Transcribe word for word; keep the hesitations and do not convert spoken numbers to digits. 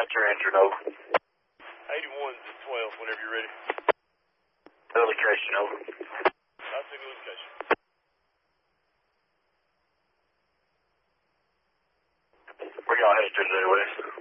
your engine, over. eighty-one to twelve, whenever you're ready. Location, over. I'll take a location. Where y'all headed to today, Wes?